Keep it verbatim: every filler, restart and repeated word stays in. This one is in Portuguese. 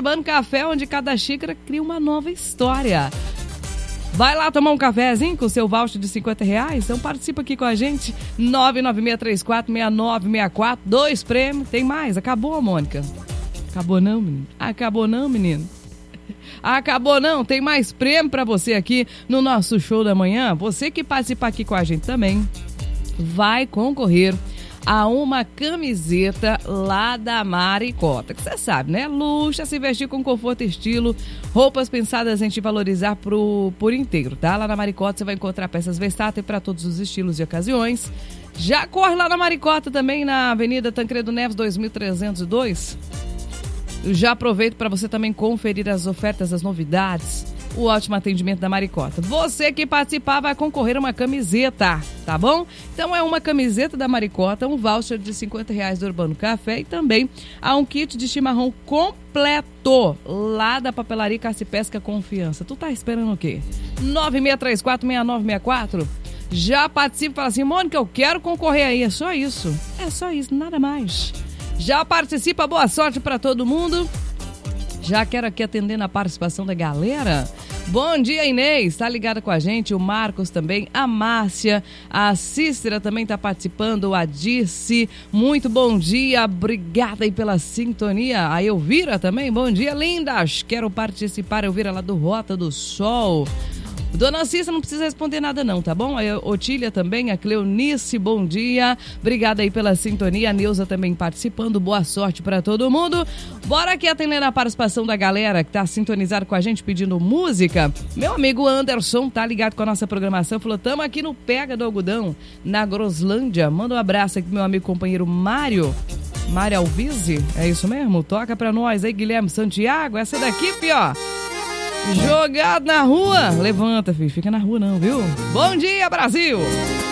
Urbano Café, onde cada xícara cria uma nova história. Vai lá tomar um cafezinho com o seu voucher de cinquenta reais? Então participa aqui com a gente. nove nove seis três quatro seis nove seis quatro. Dois prêmios. Tem mais? Acabou, Mônica? Acabou não, menino? Acabou não, menino? Acabou não? Tem mais prêmio pra você aqui no nosso show da manhã. Você que participa aqui com a gente também vai concorrer a uma camiseta lá da Maricota, que você sabe, né? Luxo, se vestir com conforto e estilo, roupas pensadas em te valorizar pro, por inteiro, tá? Lá na Maricota você vai encontrar peças versáteis para todos os estilos e ocasiões. Já corre lá na Maricota também, na Avenida Tancredo Neves dois mil trezentos e dois. Já aproveito para você também conferir as ofertas, as novidades, o ótimo atendimento da Maricota. Você que participar vai concorrer a uma camiseta, tá bom? Então é uma camiseta da Maricota, um voucher de cinquenta reais do Urbano Café e também há um kit de chimarrão completo lá da Papelaria Caça e Pesca Confiança. Tu tá esperando o quê? nove seis três quatro seis nove seis quatro. Já participa e fala assim, Mônica, eu quero concorrer aí. É só isso. É só isso, nada mais. Já participa, boa sorte para todo mundo. Já quero aqui atender na participação da galera. Bom dia, Inês, tá ligada com a gente, o Marcos também, a Márcia, a Cícera também tá participando, a Dirce, muito bom dia, obrigada aí pela sintonia. A Elvira também, bom dia, lindas, quero participar, Elvira lá do Rota do Sol. Dona Cissa, não precisa responder nada não, tá bom? A Otília também, a Cleonice, bom dia. Obrigada aí pela sintonia. A Neuza também participando. Boa sorte pra todo mundo. Bora aqui atender a participação da galera que tá sintonizado com a gente pedindo música. Meu amigo Anderson tá ligado com a nossa programação. Falou, tamo aqui no Pega do Algodão, na Groslândia. Manda um abraço aqui pro meu amigo companheiro Mário. Mário Alvise, é isso mesmo? Toca pra nós aí, Guilherme Santiago. Essa daqui, fi, ó. Jogado na rua. Levanta, filho. Fica na rua não, viu? Bom dia, Brasil!